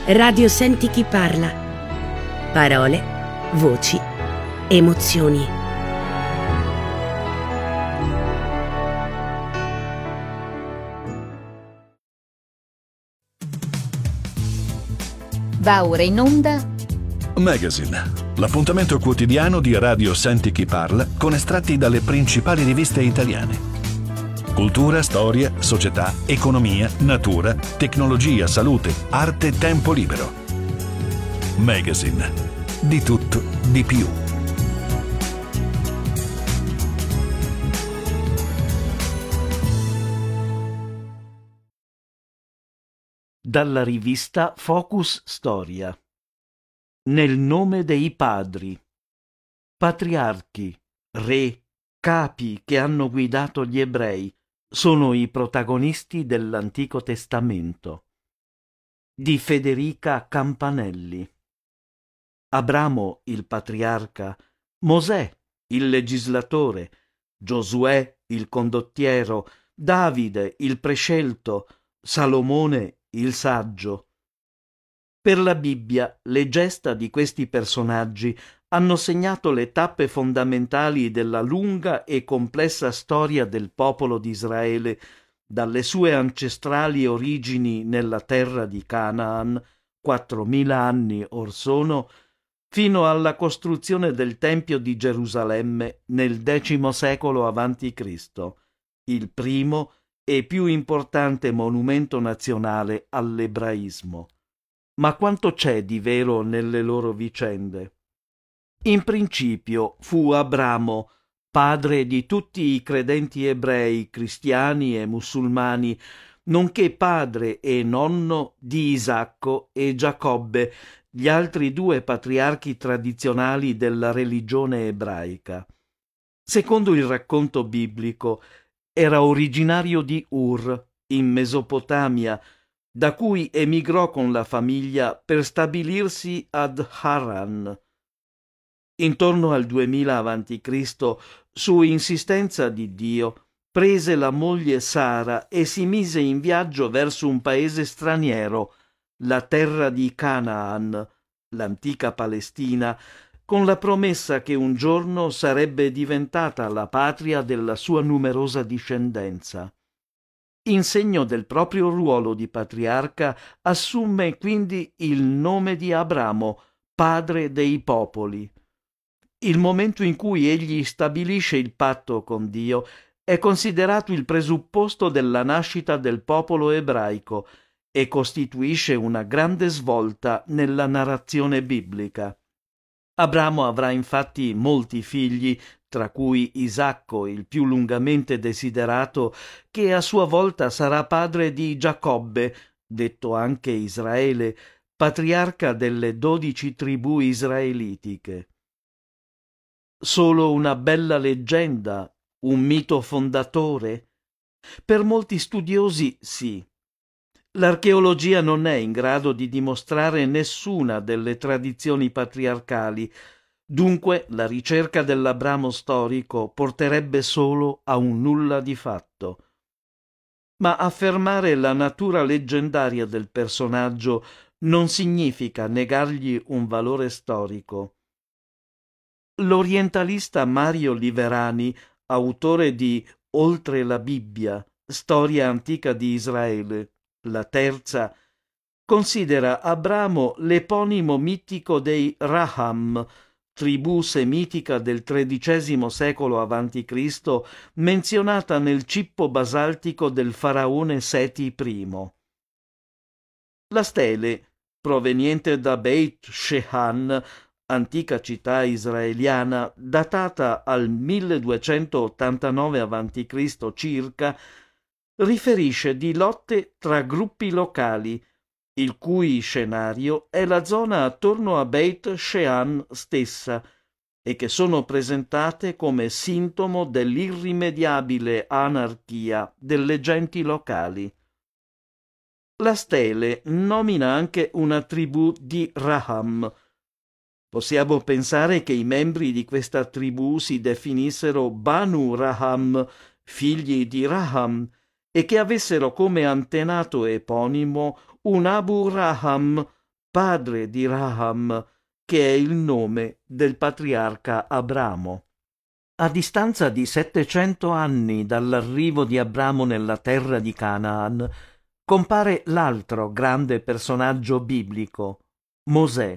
Radio Senti chi parla. Parole, voci, emozioni. Va ora in onda Magazine, l'appuntamento quotidiano di Radio Senti chi parla con estratti dalle principali riviste italiane. Cultura, storia, società, economia, natura, tecnologia, salute, arte, tempo libero. Magazine, di tutto, di più. Dalla rivista Focus Storia. Nel nome dei padri. Patriarchi, re, capi che hanno guidato gli ebrei sono i protagonisti dell'Antico Testamento. Di Federica Campanelli. Abramo, il patriarca, Mosè, il legislatore, Giosuè, il condottiero, Davide, il prescelto, Salomone, il saggio. Per la Bibbia, le gesta di questi personaggi hanno segnato le tappe fondamentali della lunga e complessa storia del popolo di Israele, dalle sue ancestrali origini nella terra di Canaan, 4000 anni or sono, fino alla costruzione del Tempio di Gerusalemme nel X secolo a.C., il primo e più importante monumento nazionale all'ebraismo. Ma quanto c'è di vero nelle loro vicende? In principio fu Abramo, padre di tutti i credenti ebrei, cristiani e musulmani, nonché padre e nonno di Isacco e Giacobbe, gli altri due patriarchi tradizionali della religione ebraica. Secondo il racconto biblico, era originario di Ur, in Mesopotamia, da cui emigrò con la famiglia per stabilirsi ad Haran. Intorno al 2000 a.C., su insistenza di Dio, prese la moglie Sara e si mise in viaggio verso un paese straniero, la terra di Canaan, l'antica Palestina, con la promessa che un giorno sarebbe diventata la patria della sua numerosa discendenza. In segno del proprio ruolo di patriarca, assume quindi il nome di Abramo, padre dei popoli. Il momento in cui egli stabilisce il patto con Dio è considerato il presupposto della nascita del popolo ebraico e costituisce una grande svolta nella narrazione biblica. Abramo avrà infatti molti figli, tra cui Isacco, il più lungamente desiderato, che a sua volta sarà padre di Giacobbe, detto anche Israele, patriarca delle 12 tribù israelitiche. Solo una bella leggenda, un mito fondatore? Per molti studiosi sì. L'archeologia non è in grado di dimostrare nessuna delle tradizioni patriarcali, dunque la ricerca dell'Abramo storico porterebbe solo a un nulla di fatto. Ma affermare la natura leggendaria del personaggio non significa negargli un valore storico. L'orientalista Mario Liverani, autore di Oltre la Bibbia, storia antica di Israele, la terza, considera Abramo l'eponimo mitico dei Raham, tribù semitica del XIII secolo a.C., menzionata nel cippo basaltico del faraone Seti I. La stele, proveniente da Beit Shean, antica città israeliana, datata al 1289 a.C. circa, riferisce di lotte tra gruppi locali, il cui scenario è la zona attorno a Beit Shean stessa, e che sono presentate come sintomo dell'irrimediabile anarchia delle genti locali. La stele nomina anche una tribù di Raham. Possiamo pensare che i membri di questa tribù si definissero Banu Raham, figli di Raham, e che avessero come antenato eponimo un Abu Raham, padre di Raham, che è il nome del patriarca Abramo. A distanza di 700 anni dall'arrivo di Abramo nella terra di Canaan, compare l'altro grande personaggio biblico, Mosè.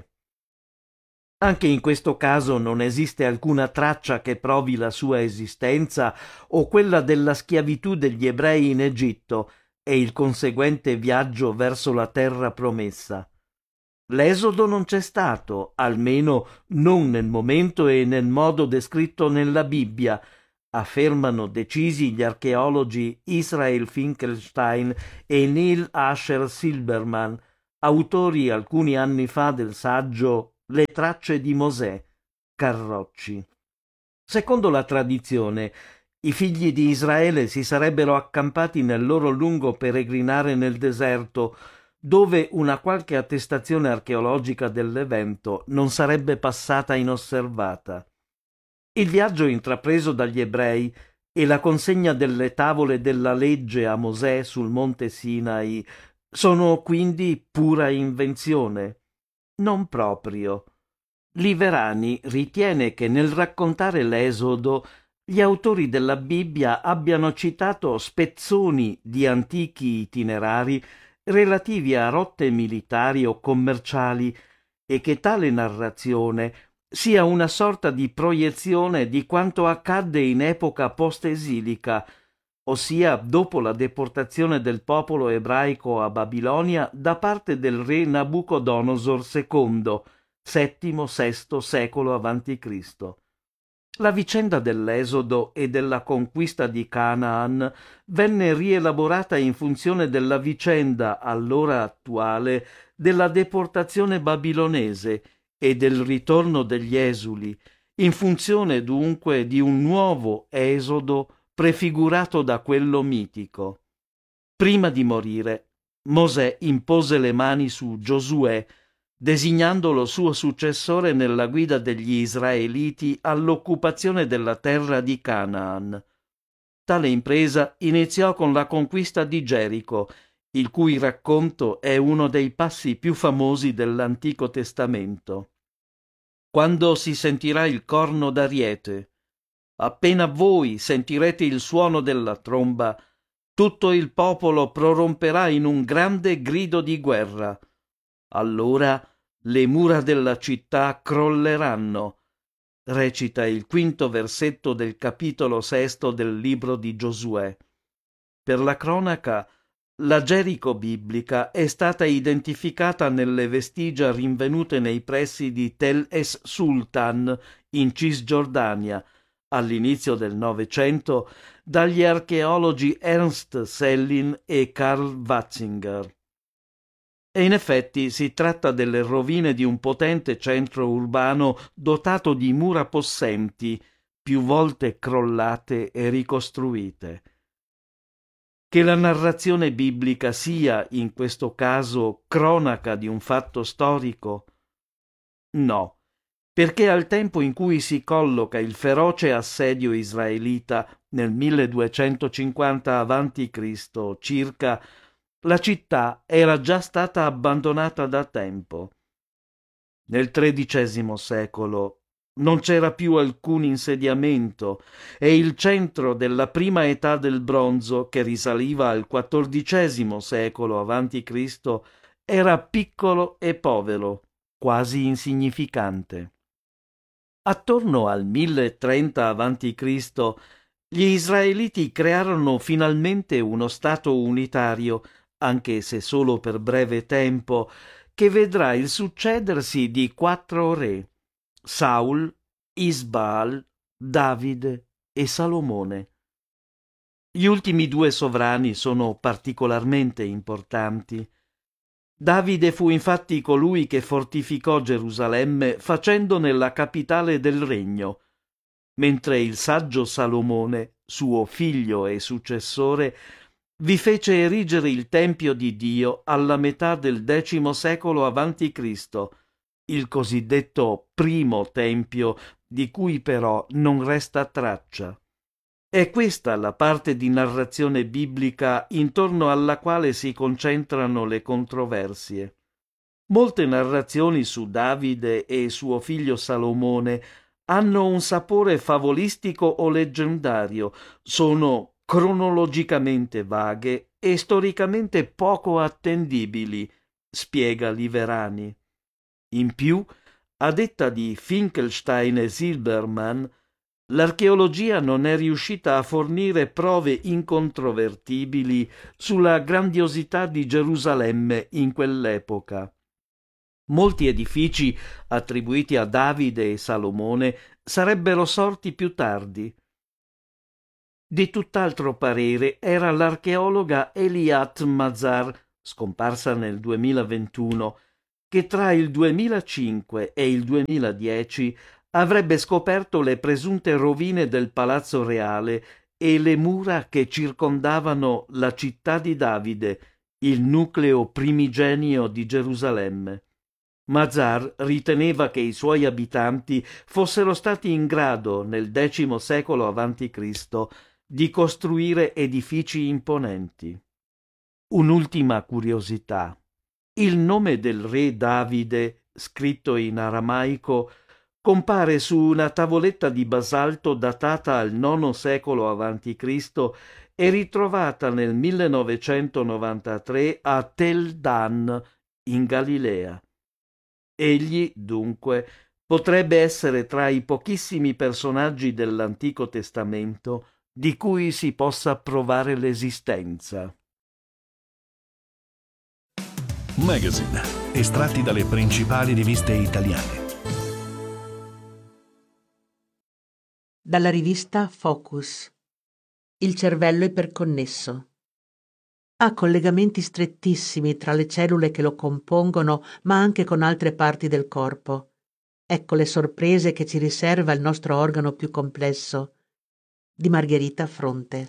Anche in questo caso non esiste alcuna traccia che provi la sua esistenza o quella della schiavitù degli ebrei in Egitto e il conseguente viaggio verso la terra promessa. L'esodo non c'è stato, almeno non nel momento e nel modo descritto nella Bibbia, affermano decisi gli archeologi Israel Finkelstein e Neil Asher Silberman, autori alcuni anni fa del saggio Le tracce di Mosè, Carrocci. Secondo la tradizione, i figli di Israele si sarebbero accampati nel loro lungo peregrinare nel deserto, dove una qualche attestazione archeologica dell'evento non sarebbe passata inosservata. Il viaggio intrapreso dagli ebrei e la consegna delle tavole della legge a Mosè sul monte Sinai sono quindi pura invenzione? Non proprio. Liverani ritiene che nel raccontare l'Esodo gli autori della Bibbia abbiano citato spezzoni di antichi itinerari relativi a rotte militari o commerciali e che tale narrazione sia una sorta di proiezione di quanto accadde in epoca post-esilica, ossia dopo la deportazione del popolo ebraico a Babilonia da parte del re Nabucodonosor II, VII-VI secolo a.C. La vicenda dell'Esodo e della conquista di Canaan venne rielaborata in funzione della vicenda, allora attuale, della deportazione babilonese e del ritorno degli esuli, in funzione dunque di un nuovo Esodo prefigurato da quello mitico. Prima di morire, Mosè impose le mani su Giosuè, designandolo suo successore nella guida degli israeliti all'occupazione della terra di Canaan. Tale impresa iniziò con la conquista di Gerico, il cui racconto è uno dei passi più famosi dell'Antico Testamento. Quando si sentirà il corno d'ariete, appena voi sentirete il suono della tromba, tutto il popolo proromperà in un grande grido di guerra. Allora le mura della città crolleranno, recita il quinto versetto del capitolo 6 del libro di Giosuè. Per la cronaca, la Gerico biblica è stata identificata nelle vestigia rinvenute nei pressi di Tel es Sultan, in Cisgiordania, all'inizio del Novecento, dagli archeologi Ernst Sellin e Karl Watzinger. E in effetti si tratta delle rovine di un potente centro urbano dotato di mura possenti, più volte crollate e ricostruite. Che la narrazione biblica sia, in questo caso, cronaca di un fatto storico? No, perché al tempo in cui si colloca il feroce assedio israelita nel 1250 a.C. circa, la città era già stata abbandonata da tempo. Nel XIII secolo non c'era più alcun insediamento e il centro della prima età del bronzo, che risaliva al XIV secolo a.C., era piccolo e povero, quasi insignificante. Attorno al 1030 a.C. gli israeliti crearono finalmente uno stato unitario, anche se solo per breve tempo, che vedrà il succedersi di 4 re: Saul, Isbaal, Davide e Salomone. Gli ultimi 2 sovrani sono particolarmente importanti. Davide fu infatti colui che fortificò Gerusalemme facendone la capitale del regno, mentre il saggio Salomone, suo figlio e successore, vi fece erigere il Tempio di Dio alla metà del X secolo a.C., il cosiddetto primo Tempio, di cui però non resta traccia. È questa la parte di narrazione biblica intorno alla quale si concentrano le controversie. Molte narrazioni su Davide e suo figlio Salomone hanno un sapore favolistico o leggendario, sono cronologicamente vaghe e storicamente poco attendibili, spiega Liverani. In più, a detta di Finkelstein e Silbermann, l'archeologia non è riuscita a fornire prove incontrovertibili sulla grandiosità di Gerusalemme in quell'epoca. Molti edifici attribuiti a Davide e Salomone sarebbero sorti più tardi. Di tutt'altro parere era l'archeologa Eliat Mazar, scomparsa nel 2021, che tra il 2005 e il 2010 avrebbe scoperto le presunte rovine del Palazzo Reale e le mura che circondavano la città di Davide, il nucleo primigenio di Gerusalemme. Mazar riteneva che i suoi abitanti fossero stati in grado, nel X secolo a.C., di costruire edifici imponenti. Un'ultima curiosità. Il nome del re Davide, scritto in aramaico, compare su una tavoletta di basalto datata al IX secolo a.C. e ritrovata nel 1993 a Tel Dan, in Galilea. Egli, dunque, potrebbe essere tra i pochissimi personaggi dell'Antico Testamento di cui si possa provare l'esistenza. Magazine, estratti dalle principali riviste italiane. Dalla rivista Focus. Il cervello iperconnesso. Ha collegamenti strettissimi tra le cellule che lo compongono, ma anche con altre parti del corpo. Ecco le sorprese che ci riserva il nostro organo più complesso. Di Margherita Fronte.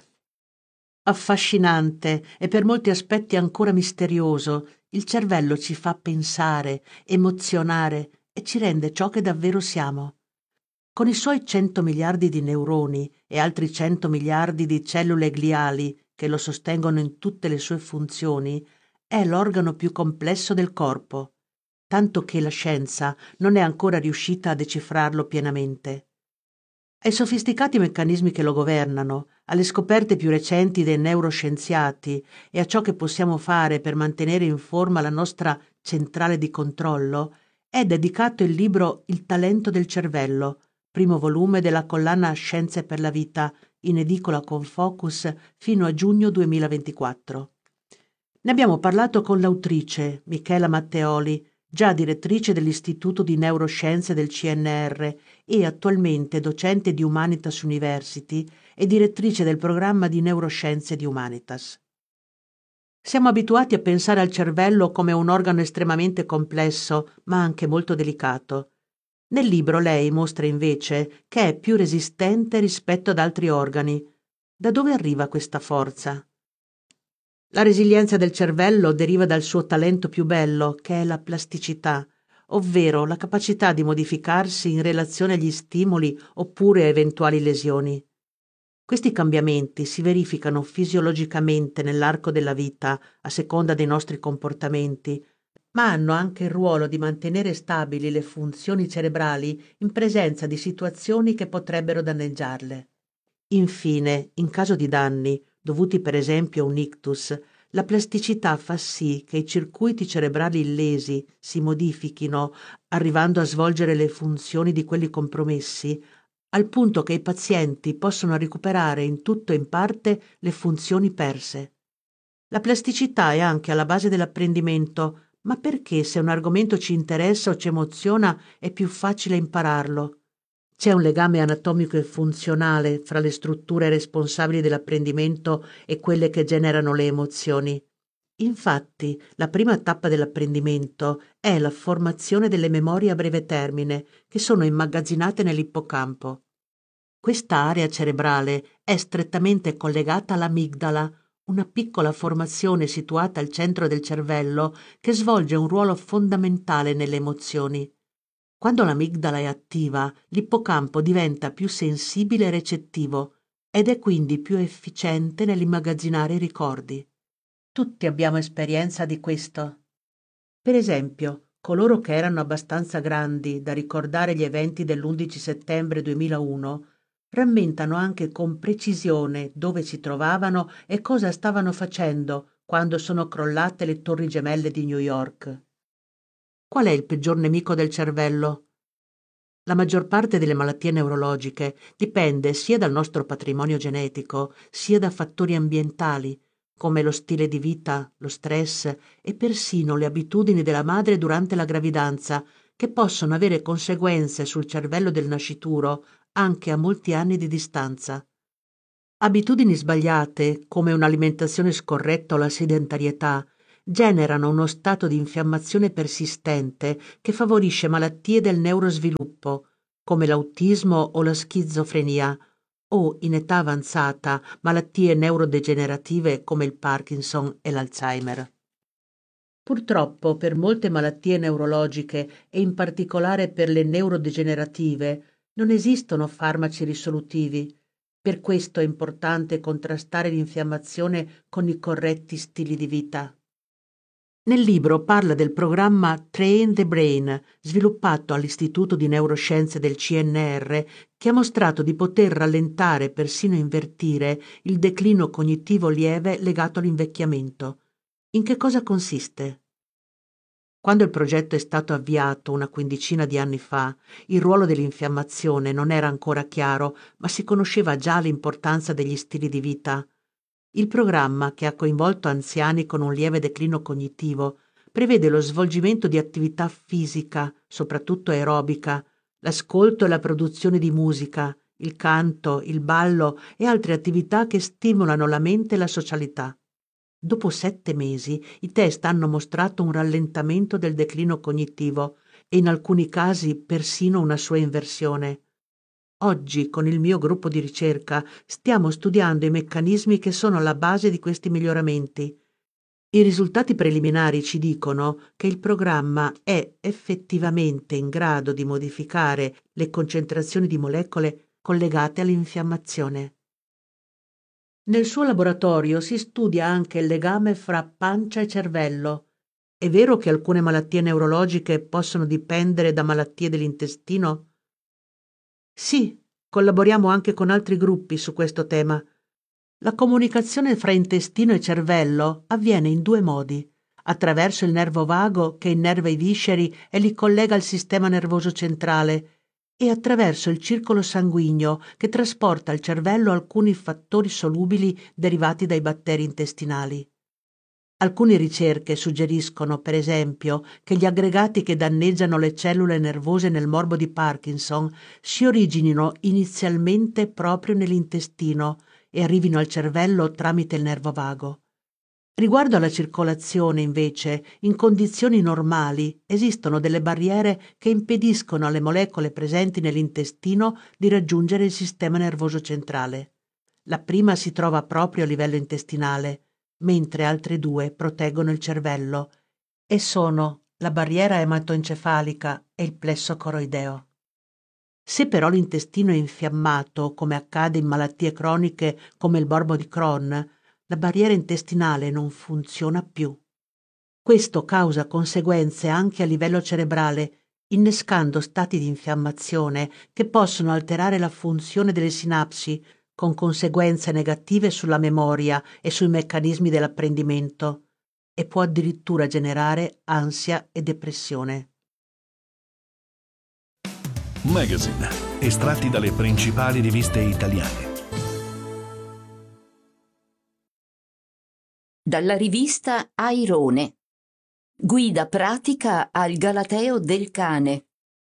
Affascinante e per molti aspetti ancora misterioso, il cervello ci fa pensare, emozionare e ci rende ciò che davvero siamo. Con i suoi 100 miliardi di neuroni e altri 100 miliardi di cellule gliali che lo sostengono in tutte le sue funzioni, è l'organo più complesso del corpo, tanto che la scienza non è ancora riuscita a decifrarlo pienamente. Ai sofisticati meccanismi che lo governano, alle scoperte più recenti dei neuroscienziati e a ciò che possiamo fare per mantenere in forma la nostra centrale di controllo, è dedicato il libro Il talento del cervello, primo volume della collana Scienze per la vita, in edicola con Focus fino a giugno 2024. Ne abbiamo parlato con l'autrice, Michela Matteoli, già direttrice dell'Istituto di Neuroscienze del CNR e attualmente docente di Humanitas University e direttrice del programma di Neuroscienze di Humanitas. Siamo abituati a pensare al cervello come un organo estremamente complesso, ma anche molto delicato. Nel libro lei mostra invece che è più resistente rispetto ad altri organi. Da dove arriva questa forza? La resilienza del cervello deriva dal suo talento più bello, che è la plasticità, ovvero la capacità di modificarsi in relazione agli stimoli oppure a eventuali lesioni. Questi cambiamenti si verificano fisiologicamente nell'arco della vita, a seconda dei nostri comportamenti, ma hanno anche il ruolo di mantenere stabili le funzioni cerebrali in presenza di situazioni che potrebbero danneggiarle. Infine, in caso di danni, dovuti per esempio a un ictus, la plasticità fa sì che i circuiti cerebrali illesi si modifichino, arrivando a svolgere le funzioni di quelli compromessi, al punto che i pazienti possono recuperare in tutto e in parte le funzioni perse. La plasticità è anche alla base dell'apprendimento, ma perché se un argomento ci interessa o ci emoziona è più facile impararlo? C'è un legame anatomico e funzionale fra le strutture responsabili dell'apprendimento e quelle che generano le emozioni. Infatti, la prima tappa dell'apprendimento è la formazione delle memorie a breve termine, che sono immagazzinate nell'ippocampo. Questa area cerebrale è strettamente collegata all'amigdala, una piccola formazione situata al centro del cervello che svolge un ruolo fondamentale nelle emozioni. Quando l'amigdala è attiva, l'ippocampo diventa più sensibile e recettivo ed è quindi più efficiente nell'immagazzinare i ricordi. Tutti abbiamo esperienza di questo. Per esempio, coloro che erano abbastanza grandi da ricordare gli eventi dell'11 settembre 2001 rammentano anche con precisione dove si trovavano e cosa stavano facendo quando sono crollate le torri gemelle di New York. Qual è il peggior nemico del cervello? La maggior parte delle malattie neurologiche dipende sia dal nostro patrimonio genetico, sia da fattori ambientali, come lo stile di vita, lo stress e persino le abitudini della madre durante la gravidanza, che possono avere conseguenze sul cervello del nascituro anche a molti anni di distanza. Abitudini sbagliate, come un'alimentazione scorretta o la sedentarietà, generano uno stato di infiammazione persistente che favorisce malattie del neurosviluppo, come l'autismo o la schizofrenia, o, in età avanzata, malattie neurodegenerative come il Parkinson e l'Alzheimer. Purtroppo, per molte malattie neurologiche e in particolare per le neurodegenerative, non esistono farmaci risolutivi. Per questo è importante contrastare l'infiammazione con i corretti stili di vita. Nel libro parla del programma Train the Brain, sviluppato all'Istituto di Neuroscienze del CNR, che ha mostrato di poter rallentare e persino invertire il declino cognitivo lieve legato all'invecchiamento. In che cosa consiste? Quando il progetto è stato avviato una quindicina di anni fa, il ruolo dell'infiammazione non era ancora chiaro, ma si conosceva già l'importanza degli stili di vita. Il programma, che ha coinvolto anziani con un lieve declino cognitivo, prevede lo svolgimento di attività fisica, soprattutto aerobica, l'ascolto e la produzione di musica, il canto, il ballo e altre attività che stimolano la mente e la socialità. Dopo 7 mesi i test hanno mostrato un rallentamento del declino cognitivo e in alcuni casi persino una sua inversione. Oggi, con il mio gruppo di ricerca, stiamo studiando i meccanismi che sono alla base di questi miglioramenti. I risultati preliminari ci dicono che il programma è effettivamente in grado di modificare le concentrazioni di molecole collegate all'infiammazione. Nel suo laboratorio si studia anche il legame fra pancia e cervello. È vero che alcune malattie neurologiche possono dipendere da malattie dell'intestino? Sì, collaboriamo anche con altri gruppi su questo tema. La comunicazione fra intestino e cervello avviene in 2 modi: attraverso il nervo vago che innerva i visceri e li collega al sistema nervoso centrale, e attraverso il circolo sanguigno che trasporta al cervello alcuni fattori solubili derivati dai batteri intestinali. Alcune ricerche suggeriscono, per esempio, che gli aggregati che danneggiano le cellule nervose nel morbo di Parkinson si originino inizialmente proprio nell'intestino e arrivino al cervello tramite il nervo vago. Riguardo alla circolazione, invece, in condizioni normali esistono delle barriere che impediscono alle molecole presenti nell'intestino di raggiungere il sistema nervoso centrale. La prima si trova proprio a livello intestinale, mentre altre 2 proteggono il cervello, e sono la barriera ematoencefalica e il plesso coroideo. Se però l'intestino è infiammato, come accade in malattie croniche come il morbo di Crohn, la barriera intestinale non funziona più. Questo causa conseguenze anche a livello cerebrale, innescando stati di infiammazione che possono alterare la funzione delle sinapsi, con conseguenze negative sulla memoria e sui meccanismi dell'apprendimento, e può addirittura generare ansia e depressione. Magazine, estratti dalle principali riviste italiane. Dalla rivista Airone. Guida pratica al galateo del cane.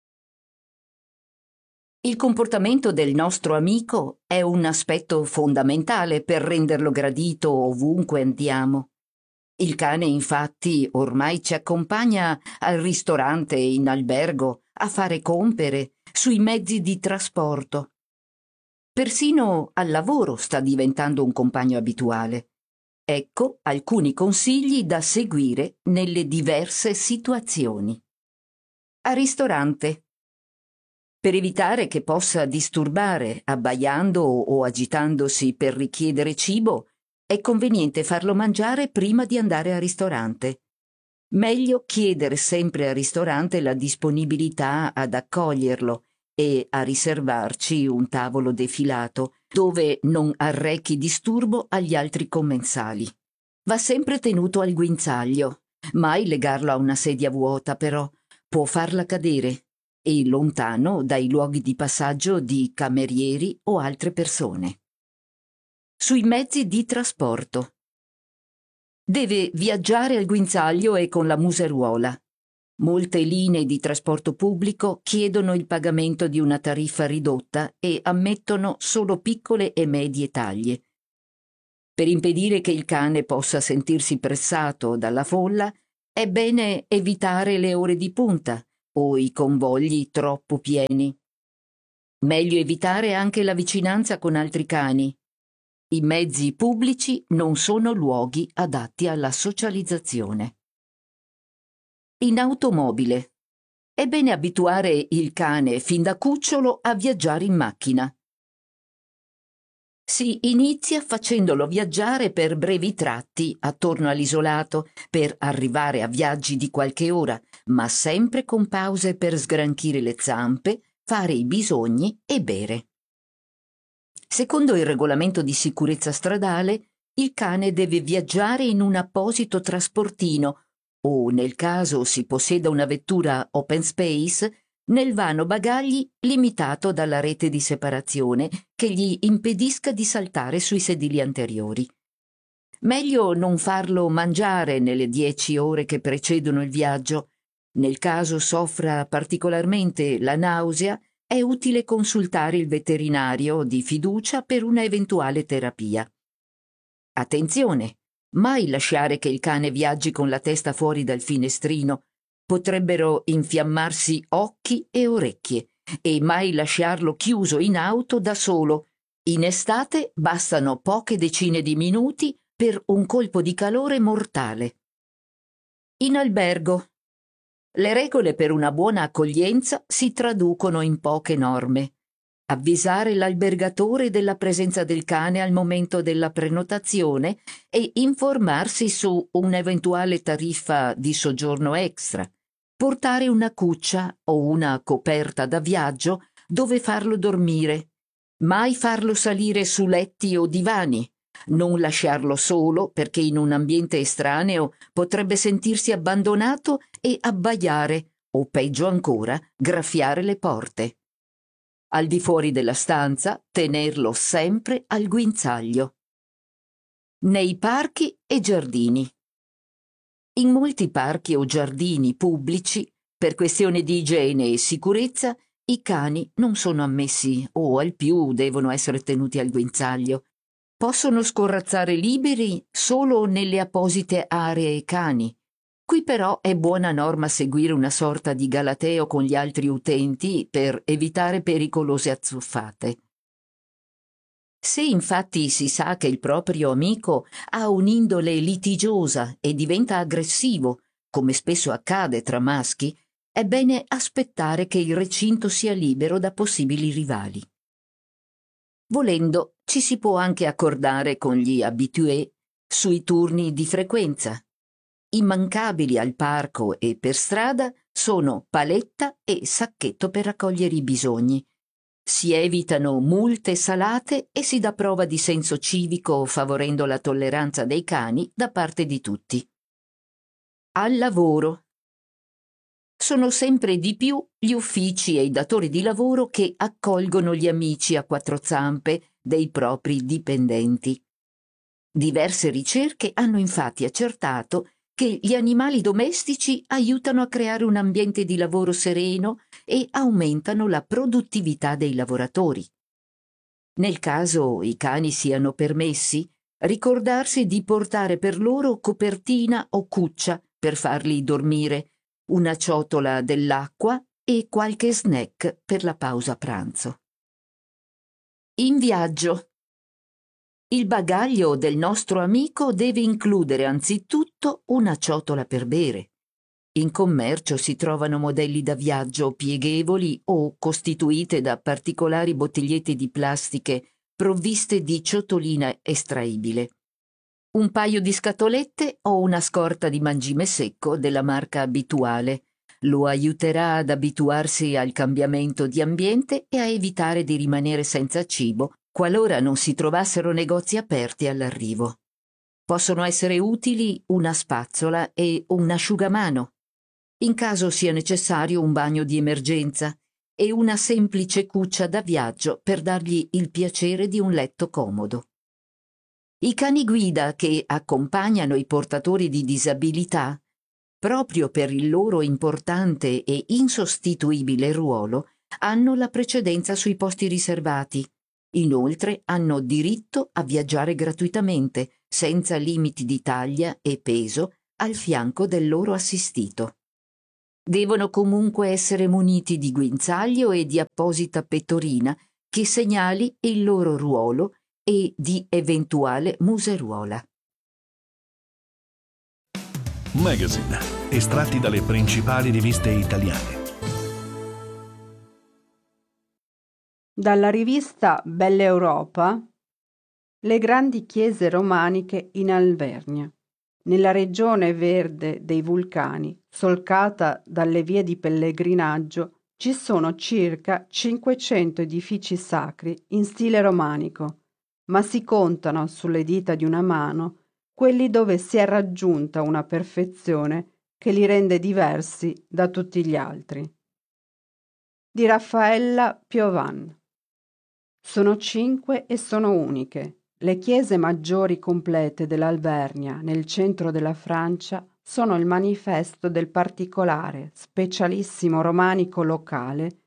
Il comportamento del nostro amico è un aspetto fondamentale per renderlo gradito ovunque andiamo. Il cane, infatti, ormai ci accompagna al ristorante e in albergo, a fare compere, sui mezzi di trasporto. Persino al lavoro sta diventando un compagno abituale. Ecco alcuni consigli da seguire nelle diverse situazioni. Al ristorante. Per evitare che possa disturbare abbaiando o agitandosi per richiedere cibo, è conveniente farlo mangiare prima di andare al ristorante. Meglio chiedere sempre al ristorante la disponibilità ad accoglierlo e a riservarci un tavolo defilato dove non arrechi disturbo agli altri commensali. Va sempre tenuto al guinzaglio, mai legarlo a una sedia vuota però, può farla cadere, e lontano dai luoghi di passaggio di camerieri o altre persone. Sui mezzi di trasporto. Deve viaggiare al guinzaglio e con la museruola. Molte linee di trasporto pubblico chiedono il pagamento di una tariffa ridotta e ammettono solo piccole e medie taglie. Per impedire che il cane possa sentirsi pressato dalla folla, è bene evitare le ore di punta o i convogli troppo pieni. Meglio evitare anche la vicinanza con altri cani. I mezzi pubblici non sono luoghi adatti alla socializzazione. In automobile. È bene abituare il cane fin da cucciolo a viaggiare in macchina. Si inizia facendolo viaggiare per brevi tratti attorno all'isolato per arrivare a viaggi di qualche ora, ma sempre con pause per sgranchire le zampe, fare i bisogni e bere. Secondo il regolamento di sicurezza stradale, il cane deve viaggiare in un apposito trasportino o, nel caso si possieda una vettura open space, nel vano bagagli limitato dalla rete di separazione che gli impedisca di saltare sui sedili anteriori. Meglio non farlo mangiare nelle 10 ore che precedono il viaggio. Nel caso soffra particolarmente la nausea, è utile consultare il veterinario di fiducia per una eventuale terapia. Attenzione! Mai lasciare che il cane viaggi con la testa fuori dal finestrino. Potrebbero infiammarsi occhi e orecchie, e mai lasciarlo chiuso in auto da solo. In estate bastano poche decine di minuti per un colpo di calore mortale. In albergo. Le regole per una buona accoglienza si traducono in poche norme. Avvisare l'albergatore della presenza del cane al momento della prenotazione e informarsi su un'eventuale tariffa di soggiorno extra. Portare una cuccia o una coperta da viaggio dove farlo dormire. Mai farlo salire su letti o divani. Non lasciarlo solo perché in un ambiente estraneo potrebbe sentirsi abbandonato e abbaiare o, peggio ancora, graffiare le porte. Al di fuori della stanza, tenerlo sempre al guinzaglio. Nei parchi e giardini. In molti parchi o giardini pubblici, per questioni di igiene e sicurezza, i cani non sono ammessi o al più devono essere tenuti al guinzaglio. Possono scorrazzare liberi solo nelle apposite aree cani. Qui però è buona norma seguire una sorta di galateo con gli altri utenti per evitare pericolose azzuffate. Se infatti si sa che il proprio amico ha un'indole litigiosa e diventa aggressivo, come spesso accade tra maschi, è bene aspettare che il recinto sia libero da possibili rivali. Volendo, ci si può anche accordare con gli habitué sui turni di frequenza. Immancabili al parco e per strada sono paletta e sacchetto per raccogliere i bisogni. Si evitano multe salate e si dà prova di senso civico favorendo la tolleranza dei cani da parte di tutti. Al lavoro. Sono sempre di più gli uffici e i datori di lavoro che accolgono gli amici a quattro zampe dei propri dipendenti. Diverse ricerche hanno infatti accertato che gli animali domestici aiutano a creare un ambiente di lavoro sereno e aumentano la produttività dei lavoratori. Nel caso i cani siano permessi, ricordarsi di portare per loro copertina o cuccia per farli dormire, una ciotola dell'acqua e qualche snack per la pausa pranzo. In viaggio. Il bagaglio del nostro amico deve includere anzitutto una ciotola per bere. In commercio si trovano modelli da viaggio pieghevoli o costituite da particolari bottigliette di plastiche provviste di ciotolina estraibile. un paio di scatolette o una scorta di mangime secco della marca abituale. Lo aiuterà ad abituarsi al cambiamento di ambiente e a evitare di rimanere senza cibo qualora non si trovassero negozi aperti all'arrivo. Possono essere utili una spazzola e un asciugamano, in caso sia necessario un bagno di emergenza, e una semplice cuccia da viaggio per dargli il piacere di un letto comodo. I cani guida che accompagnano i portatori di disabilità, proprio per il loro importante e insostituibile ruolo, hanno la precedenza sui posti riservati. Inoltre hanno diritto a viaggiare gratuitamente, senza limiti di taglia e peso, al fianco del loro assistito. Devono comunque essere muniti di guinzaglio e di apposita pettorina che segnali il loro ruolo e di eventuale museruola. Magazine, estratti dalle principali riviste italiane. Dalla rivista Bella Europa, le grandi chiese romaniche in Alvernia, nella regione verde dei vulcani, solcata dalle vie di pellegrinaggio, ci sono circa 500 edifici sacri in stile romanico, ma si contano sulle dita di una mano quelli dove si è raggiunta una perfezione che li rende diversi da tutti gli altri. Di Raffaella Piovan. Sono 5 e sono uniche. Le chiese maggiori complete dell'Alvernia, nel centro della Francia, sono il manifesto del specialissimo romanico locale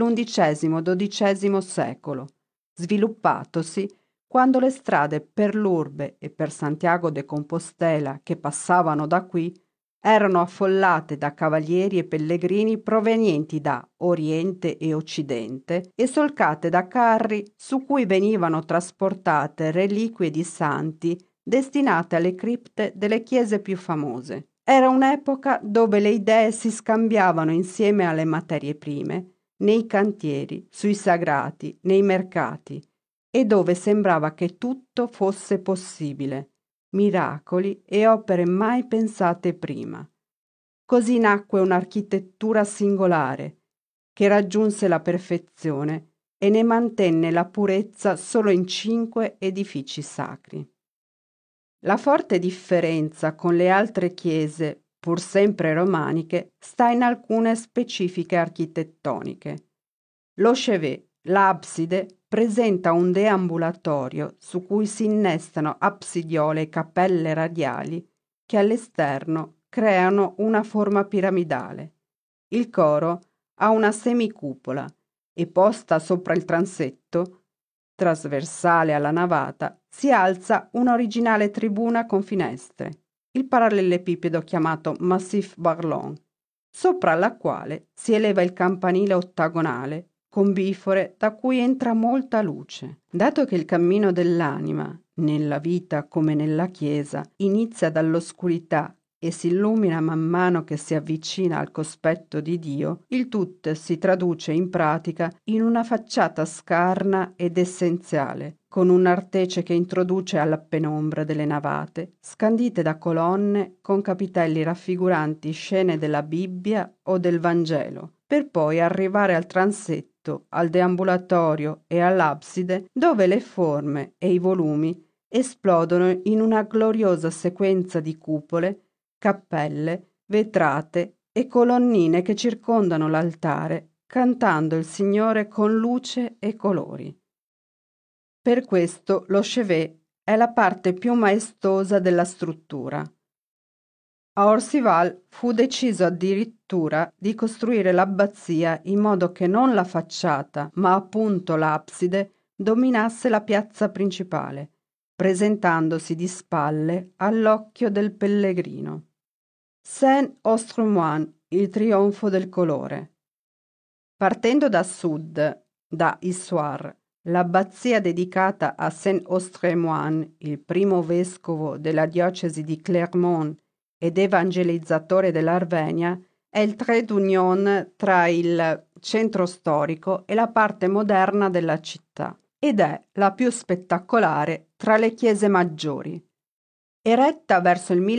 dell'XI-XII secolo, sviluppatosi quando le strade per l'Urbe e per Santiago de Compostela che passavano da qui erano affollate da cavalieri e pellegrini provenienti da Oriente e Occidente e solcate da carri su cui venivano trasportate reliquie di santi destinate alle cripte delle chiese più famose. Era un'epoca dove le idee si scambiavano insieme alle materie prime, nei cantieri, sui sagrati, nei mercati, e dove sembrava che tutto fosse possibile, miracoli e opere mai pensate prima. Così nacque un'architettura singolare, che raggiunse la perfezione e ne mantenne la purezza solo in 5 edifici sacri. La forte differenza con le altre chiese, pur sempre romaniche, sta in alcune specifiche architettoniche. Lo chevet, l'abside, presenta un deambulatorio su cui si innestano absidiole e cappelle radiali che all'esterno creano una forma piramidale. Il coro ha una semicupola e posta sopra il transetto, trasversale alla navata, si alza un'originale tribuna con finestre, il parallelepipedo chiamato Massif Barlon, sopra la quale si eleva il campanile ottagonale con bifore da cui entra molta luce. Dato che il cammino dell'anima, nella vita come nella Chiesa, inizia dall'oscurità e si illumina man mano che si avvicina al cospetto di Dio, il tutto si traduce in pratica in una facciata scarna ed essenziale, con un'artece che introduce alla penombra delle navate, scandite da colonne con capitelli raffiguranti scene della Bibbia o del Vangelo, per poi arrivare al transetto, al deambulatorio e all'abside, dove le forme e i volumi esplodono in una gloriosa sequenza di cupole, cappelle, vetrate e colonnine che circondano l'altare, cantando il Signore con luce e colori. Per questo lo chevet è la parte più maestosa della struttura. A Orcival fu deciso addirittura di costruire l'abbazia in modo che non la facciata, ma appunto l'abside, dominasse la piazza principale, presentandosi di spalle all'occhio del pellegrino. Saint-Ostrimoine, il trionfo del colore. Partendo da sud, da Issoire, l'abbazia dedicata a Saint-Ostrimoine, il primo vescovo della diocesi di Clermont ed evangelizzatore dell'Arvenia, è il trait d'union tra il centro storico e la parte moderna della città ed è la più spettacolare tra le chiese maggiori. Eretta verso il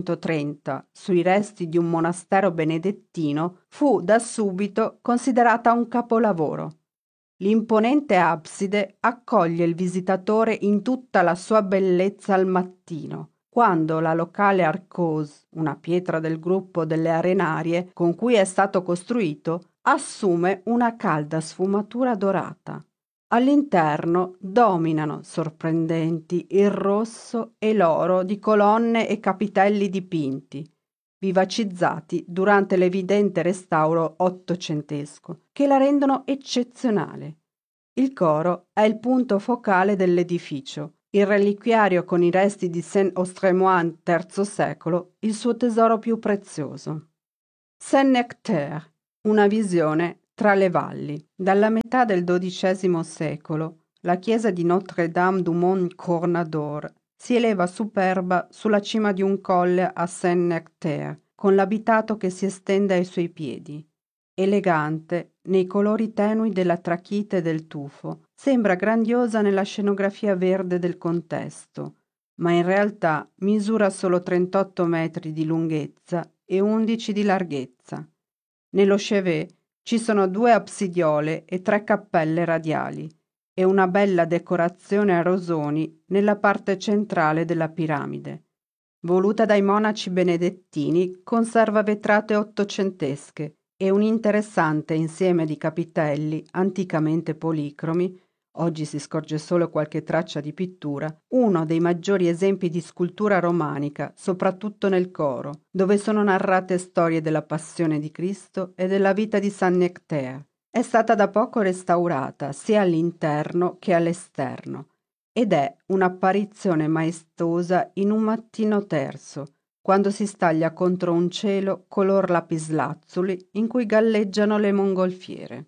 1130 sui resti di un monastero benedettino, fu da subito considerata un capolavoro. L'imponente abside accoglie il visitatore in tutta la sua bellezza al mattino, quando la locale arcose, una pietra del gruppo delle arenarie con cui è stato costruito, assume una calda sfumatura dorata. All'interno dominano sorprendenti il rosso e l'oro di colonne e capitelli dipinti, vivacizzati durante l'evidente restauro ottocentesco, che la rendono eccezionale. Il coro è il punto focale dell'edificio, il reliquiario con i resti di Saint-Austremoine III secolo, il suo tesoro più prezioso. Saint-Nectaire, una visione tra le valli. Dalla metà del XII secolo, la chiesa di Notre-Dame du Mont Cornador si eleva superba sulla cima di un colle a Saint-Nectaire, con l'abitato che si estende ai suoi piedi. Elegante, nei colori tenui della trachite e del tufo, sembra grandiosa nella scenografia verde del contesto, ma in realtà misura solo 38 metri di lunghezza e 11 di larghezza. Nello chevet ci sono 2 absidiole e 3 cappelle radiali e una bella decorazione a rosoni nella parte centrale della piramide. Voluta dai monaci benedettini, conserva vetrate ottocentesche e un interessante insieme di capitelli anticamente policromi. Oggi si scorge solo qualche traccia di pittura, uno dei maggiori esempi di scultura romanica, soprattutto nel coro, dove sono narrate storie della passione di Cristo e della vita di Saint-Nectaire. È stata da poco restaurata sia all'interno che all'esterno ed è un'apparizione maestosa in un mattino terso, quando si staglia contro un cielo color lapislazzuli in cui galleggiano le mongolfiere.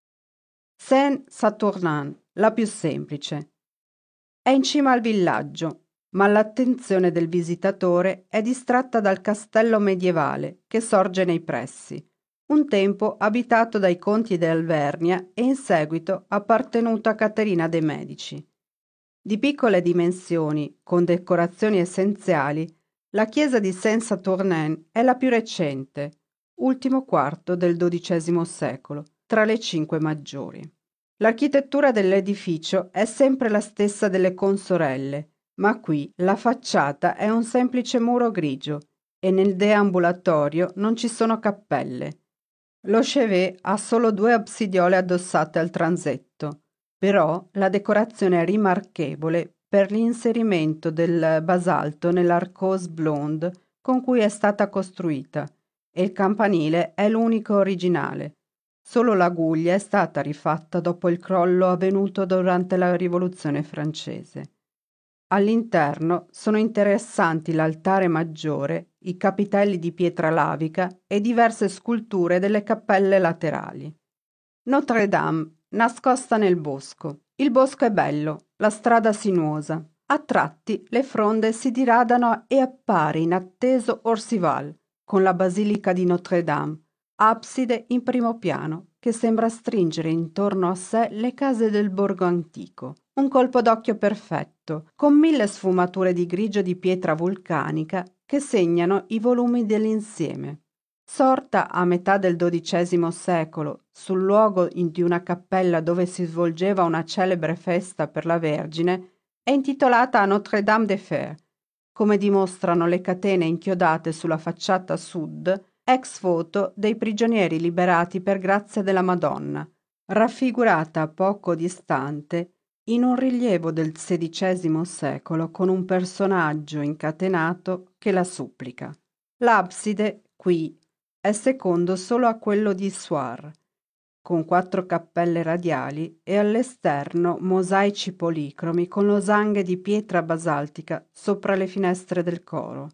Saint-Saturnin, la più semplice. È in cima al villaggio, ma l'attenzione del visitatore è distratta dal castello medievale che sorge nei pressi, un tempo abitato dai conti di Alvernia e in seguito appartenuto a Caterina de' Medici. Di piccole dimensioni, con decorazioni essenziali, la chiesa di Saint-Saturnin è la più recente, ultimo quarto del XII secolo, tra le 5 maggiori. L'architettura dell'edificio è sempre la stessa delle consorelle, ma qui la facciata è un semplice muro grigio e nel deambulatorio non ci sono cappelle. Lo chevet ha solo 2 absidiole addossate al transetto, però la decorazione è rimarchevole per l'inserimento del basalto nell'arcose blonde con cui è stata costruita e il campanile è l'unico originale. Solo l'aguglia è stata rifatta dopo il crollo avvenuto durante la Rivoluzione francese. All'interno sono interessanti l'altare maggiore, i capitelli di pietra lavica e diverse sculture delle cappelle laterali. Notre-Dame, nascosta nel bosco. Il bosco è bello, la strada sinuosa. A tratti le fronde si diradano e appare inatteso Orcival, con la basilica di Notre-Dame, abside in primo piano, che sembra stringere intorno a sé le case del borgo antico. Un colpo d'occhio perfetto, con 1000 sfumature di grigio di pietra vulcanica che segnano i volumi dell'insieme. Sorta a metà del XII secolo, sul luogo di una cappella dove si svolgeva una celebre festa per la Vergine, è intitolata a Notre-Dame des Fers, come dimostrano le catene inchiodate sulla facciata sud, ex voto dei prigionieri liberati per grazia della Madonna, raffigurata poco distante in un rilievo del XVI secolo con un personaggio incatenato che la supplica. L'abside, qui, è secondo solo a quello di Soir, con 4 cappelle radiali e all'esterno mosaici policromi con losanghe di pietra basaltica sopra le finestre del coro.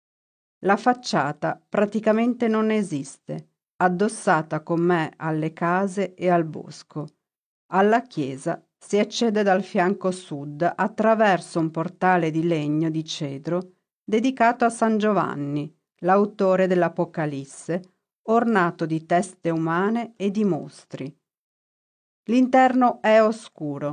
La facciata praticamente non esiste, addossata com'è alle case e al bosco. Alla chiesa si accede dal fianco sud attraverso un portale di legno di cedro dedicato a San Giovanni, l'autore dell'Apocalisse, ornato di teste umane e di mostri. L'interno è oscuro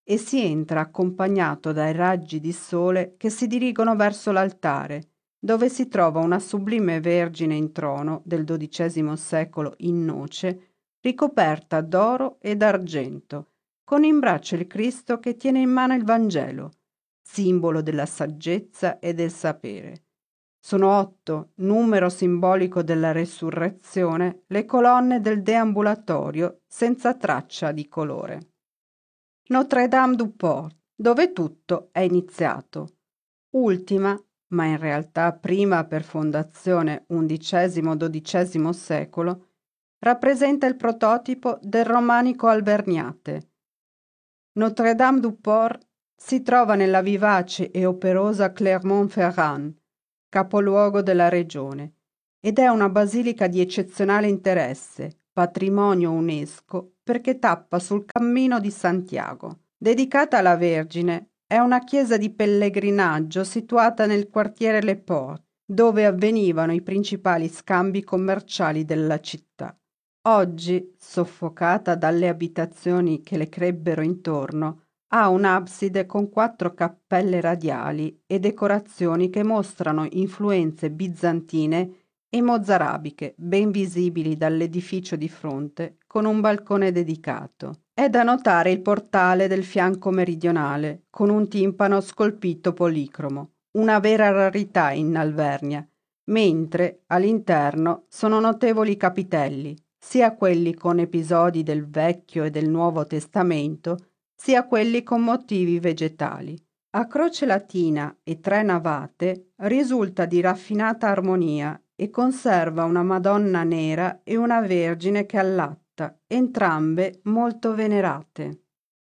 e si entra accompagnato dai raggi di sole che si dirigono verso l'altare, dove si trova una sublime Vergine in trono del XII secolo in noce, ricoperta d'oro e d'argento, con in braccio il Cristo che tiene in mano il Vangelo, simbolo della saggezza e del sapere. Sono 8, numero simbolico della resurrezione, le colonne del deambulatorio senza traccia di colore. Notre-Dame du Port, dove tutto è iniziato. Ultima, ma in realtà prima per fondazione XI-XII secolo, rappresenta il prototipo del romanico alberniate. Notre-Dame du Port si trova nella vivace e operosa Clermont-Ferrand, capoluogo della regione, ed è una basilica di eccezionale interesse, patrimonio UNESCO, perché tappa sul Cammino di Santiago. Dedicata alla Vergine, è una chiesa di pellegrinaggio situata nel quartiere Les Portes, dove avvenivano i principali scambi commerciali della città. Oggi, soffocata dalle abitazioni che le crebbero intorno, ha un'abside con 4 cappelle radiali e decorazioni che mostrano influenze bizantine e mozarabiche ben visibili dall'edificio di fronte con un balcone dedicato. È da notare il portale del fianco meridionale con un timpano scolpito policromo, una vera rarità in Alvernia, mentre all'interno sono notevoli capitelli, sia quelli con episodi del Vecchio e del Nuovo Testamento, sia quelli con motivi vegetali. A croce latina e 3 navate risulta di raffinata armonia e conserva una Madonna nera e una Vergine che allatta, entrambe molto venerate.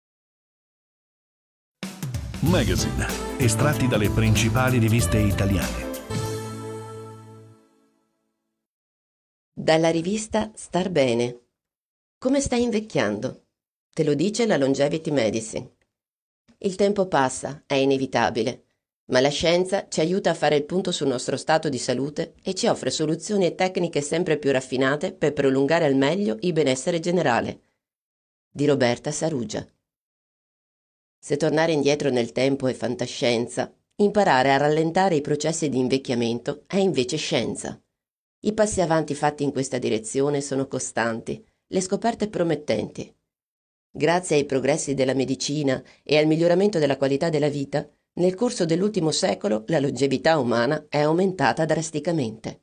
Magazine, estratti dalle principali riviste italiane. Dalla rivista Star Bene. Come stai invecchiando? Te lo dice la Longevity Medicine. Il tempo passa, è inevitabile, ma la scienza ci aiuta a fare il punto sul nostro stato di salute e ci offre soluzioni e tecniche sempre più raffinate per prolungare al meglio il benessere generale. Di Roberta Sarugia. Se tornare indietro nel tempo è fantascienza, imparare a rallentare i processi di invecchiamento è invece scienza. I passi avanti fatti in questa direzione sono costanti, le scoperte promettenti. Grazie ai progressi della medicina e al miglioramento della qualità della vita, nel corso dell'ultimo secolo la longevità umana è aumentata drasticamente.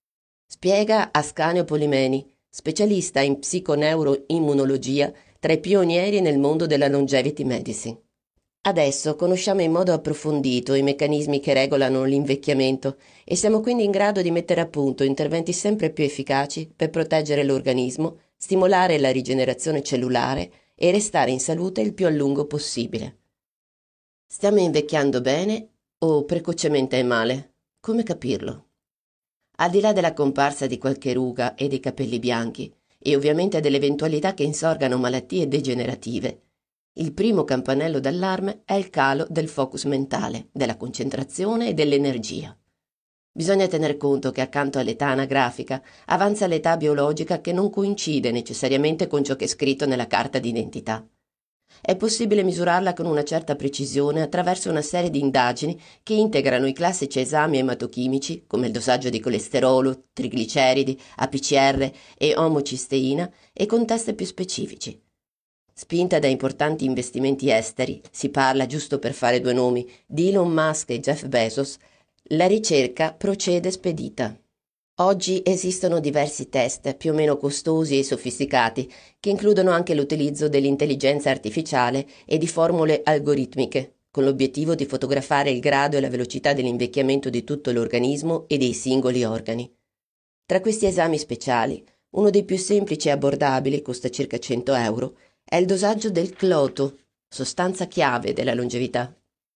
Spiega Ascanio Polimeni, specialista in psiconeuroimmunologia, tra i pionieri nel mondo della longevity medicine. Adesso conosciamo in modo approfondito i meccanismi che regolano l'invecchiamento e siamo quindi in grado di mettere a punto interventi sempre più efficaci per proteggere l'organismo, stimolare la rigenerazione cellulare e restare in salute il più a lungo possibile. Stiamo invecchiando bene o precocemente e male? Come capirlo? Al di là della comparsa di qualche ruga e dei capelli bianchi, e ovviamente dell'eventualità che insorgano malattie degenerative, il primo campanello d'allarme è il calo del focus mentale, della concentrazione e dell'energia. Bisogna tener conto che accanto all'età anagrafica avanza l'età biologica che non coincide necessariamente con ciò che è scritto nella carta d'identità. È possibile misurarla con una certa precisione attraverso una serie di indagini che integrano i classici esami ematochimici come il dosaggio di colesterolo, trigliceridi, APCR e omocisteina e con test più specifici. Spinta da importanti investimenti esteri, si parla, giusto per fare 2 nomi, di Elon Musk e Jeff Bezos, la ricerca procede spedita. Oggi esistono diversi test più o meno costosi e sofisticati che includono anche l'utilizzo dell'intelligenza artificiale e di formule algoritmiche, con l'obiettivo di fotografare il grado e la velocità dell'invecchiamento di tutto l'organismo e dei singoli organi. Tra questi esami speciali, uno dei più semplici e abbordabili, costa circa 100 euro, è il dosaggio del cloto, sostanza chiave della longevità.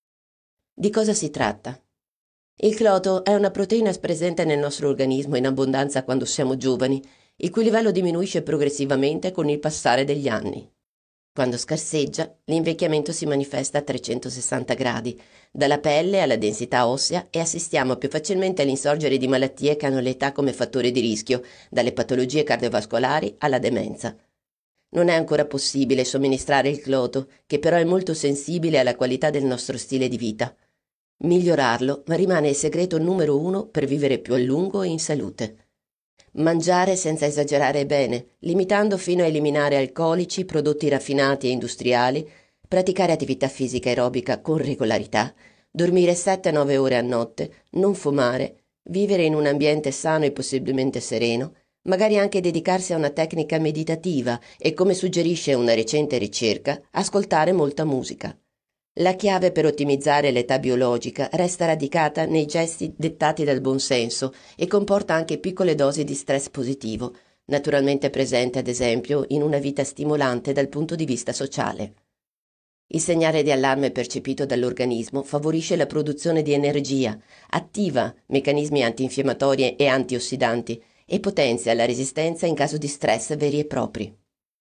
Di cosa si tratta? Il cloto è una proteina presente nel nostro organismo in abbondanza quando siamo giovani, il cui livello diminuisce progressivamente con il passare degli anni. Quando scarseggia, l'invecchiamento si manifesta a 360 gradi, dalla pelle alla densità ossea, e assistiamo più facilmente all'insorgere di malattie che hanno l'età come fattore di rischio, dalle patologie cardiovascolari alla demenza. Non è ancora possibile somministrare il cloto, che però è molto sensibile alla qualità del nostro stile di vita. Migliorarlo rimane il segreto numero 1 per vivere più a lungo e in salute. Mangiare senza esagerare bene, limitando fino a eliminare alcolici, prodotti raffinati e industriali, praticare attività fisica aerobica con regolarità, dormire 7-9 ore a notte, non fumare, vivere in un ambiente sano e possibilmente sereno, magari anche dedicarsi a una tecnica meditativa e, come suggerisce una recente ricerca, ascoltare molta musica. La chiave per ottimizzare l'età biologica resta radicata nei gesti dettati dal buonsenso e comporta anche piccole dosi di stress positivo, naturalmente presente ad esempio in una vita stimolante dal punto di vista sociale. Il segnale di allarme percepito dall'organismo favorisce la produzione di energia, attiva meccanismi antinfiammatori e antiossidanti e potenzia la resistenza in caso di stress veri e propri.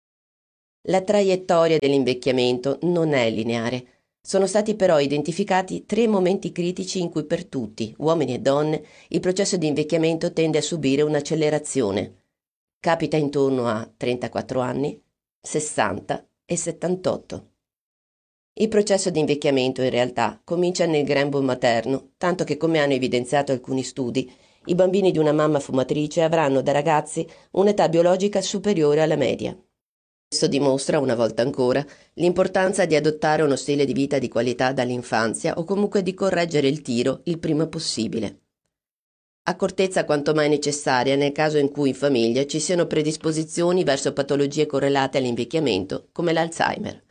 La traiettoria dell'invecchiamento non è lineare. Sono stati però identificati 3 momenti critici in cui per tutti, uomini e donne, il processo di invecchiamento tende a subire un'accelerazione. Capita intorno a 34 anni, 60 e 78. Il processo di invecchiamento in realtà comincia nel grembo materno, tanto che, come hanno evidenziato alcuni studi, i bambini di una mamma fumatrice avranno da ragazzi un'età biologica superiore alla media. Questo dimostra, una volta ancora, l'importanza di adottare uno stile di vita di qualità dall'infanzia o comunque di correggere il tiro il prima possibile. Accortezza quanto mai necessaria nel caso in cui in famiglia ci siano predisposizioni verso patologie correlate all'invecchiamento, come l'Alzheimer.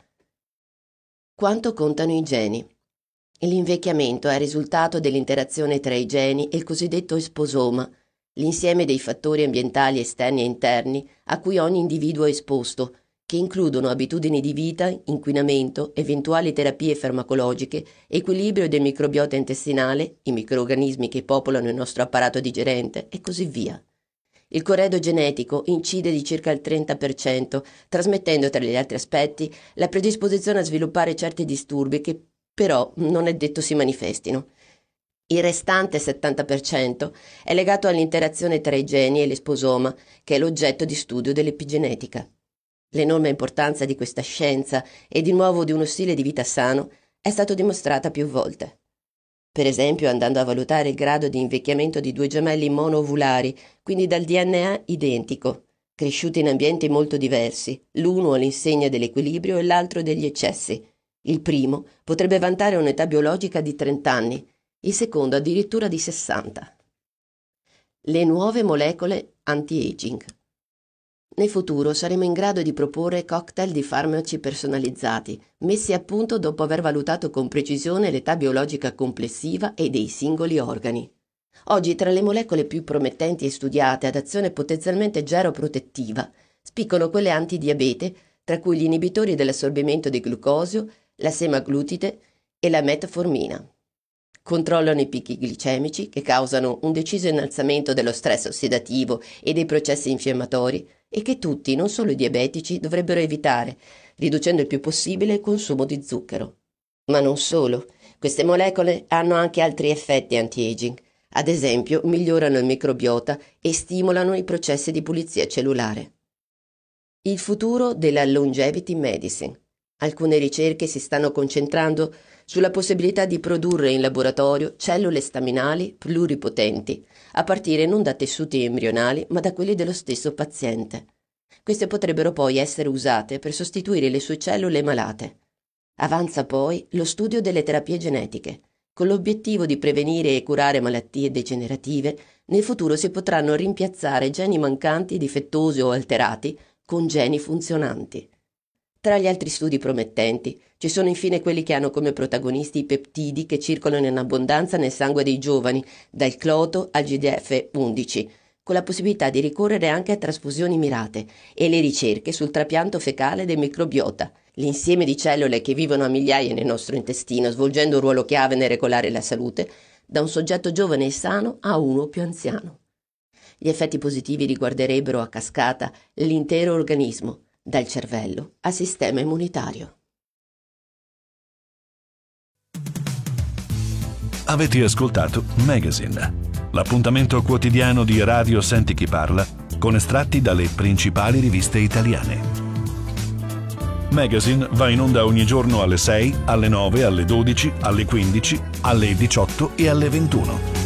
Quanto contano i geni? L'invecchiamento è il risultato dell'interazione tra i geni e il cosiddetto esposoma, l'insieme dei fattori ambientali esterni e interni a cui ogni individuo è esposto, che includono abitudini di vita, inquinamento, eventuali terapie farmacologiche, equilibrio del microbiota intestinale, i microrganismi che popolano il nostro apparato digerente e così via. Il corredo genetico incide di circa il 30%, trasmettendo tra gli altri aspetti la predisposizione a sviluppare certi disturbi che però non è detto si manifestino. Il restante 70% è legato all'interazione tra i geni e l'esposoma, che è l'oggetto di studio dell'epigenetica. L'enorme importanza di questa scienza e di nuovo di uno stile di vita sano è stata dimostrata più volte. Per esempio andando a valutare il grado di invecchiamento di 2 gemelli monoovulari, quindi dal DNA identico, cresciuti in ambienti molto diversi, l'uno all'insegna dell'equilibrio e l'altro degli eccessi. Il primo potrebbe vantare un'età biologica di 30 anni, il secondo addirittura di 60. Le nuove molecole anti-aging. Nel futuro saremo in grado di proporre cocktail di farmaci personalizzati, messi a punto dopo aver valutato con precisione l'età biologica complessiva e dei singoli organi. Oggi tra le molecole più promettenti e studiate ad azione potenzialmente geroprotettiva spiccano quelle antidiabete, tra cui gli inibitori dell'assorbimento di glucosio, la semaglutide e la metformina. Controllano i picchi glicemici che causano un deciso innalzamento dello stress ossidativo e dei processi infiammatori e che tutti, non solo i diabetici, dovrebbero evitare, riducendo il più possibile il consumo di zucchero. Ma non solo, queste molecole hanno anche altri effetti anti-aging. Ad esempio, migliorano il microbiota e stimolano i processi di pulizia cellulare. Il futuro della longevity medicine. Alcune ricerche si stanno concentrando sulla possibilità di produrre in laboratorio cellule staminali pluripotenti, a partire non da tessuti embrionali ma da quelli dello stesso paziente. Queste potrebbero poi essere usate per sostituire le sue cellule malate. Avanza poi lo studio delle terapie genetiche. Con l'obiettivo di prevenire e curare malattie degenerative, nel futuro si potranno rimpiazzare geni mancanti, difettosi o alterati con geni funzionanti. Tra gli altri studi promettenti ci sono infine quelli che hanno come protagonisti i peptidi che circolano in abbondanza nel sangue dei giovani, dal cloto al GDF-11, con la possibilità di ricorrere anche a trasfusioni mirate, e le ricerche sul trapianto fecale del microbiota, l'insieme di cellule che vivono a migliaia nel nostro intestino, svolgendo un ruolo chiave nel regolare la salute, da un soggetto giovane e sano a uno più anziano. Gli effetti positivi riguarderebbero a cascata l'intero organismo, dal cervello al sistema immunitario. Avete ascoltato Magazine, l'appuntamento quotidiano di Radio Senti Chi Parla con estratti dalle principali riviste italiane. Magazine va in onda ogni giorno alle 6, alle 9, alle 12, alle 15, alle 18 e alle 21.